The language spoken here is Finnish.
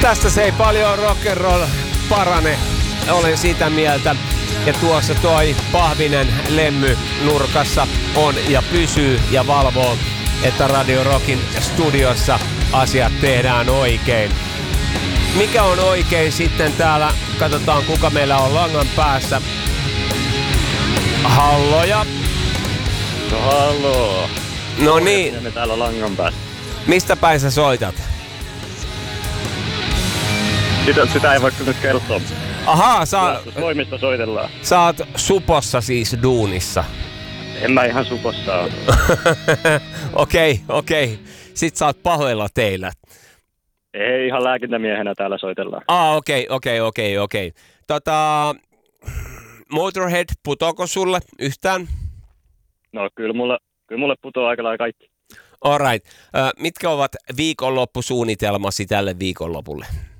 Tästä se ei paljon rock'n'roll parane, olen sitä mieltä. Ja tuossa toi Pahvinen Lemmy nurkassa on ja pysyy ja valvoo, että Radio Rockin studiossa asiat tehdään oikein. Mikä on oikein sitten täällä? Katsotaan kuka meillä on langan päässä. Halloja. No halloo. No niin. Me täällä langan päässä. Mistä päin sä soitat? Sitä ei voi nyt kertoa. Ahaa, Toimista soitellaan. Sä oot Supossa siis duunissa. En mä ihan Supossa ole. Okei. Sit sä oot pahoilla teillä. Ei, ihan lääkintämiehenä täällä soitellaan. Okei. Motorhead, putoako sulle yhtään? No kyllä mulle putoaa aika lailla kaikki. Alright. Mitkä ovat viikonloppusuunnitelmasi tälle viikonlopulle?